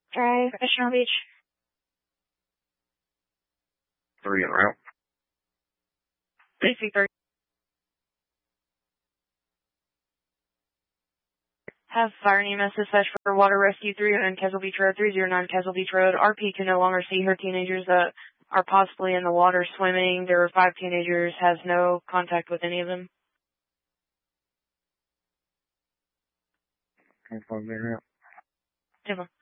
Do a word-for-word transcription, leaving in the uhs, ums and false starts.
Drive, National Beach. Three en route. D C three. Have fire and E M S dispatch for Water Rescue three on Castle Beach Road, three oh nine Castle Beach Road. R P can no longer see her teenagers that are possibly in the water swimming. There are five teenagers, has no contact with any of them. ten four, en route. ten four.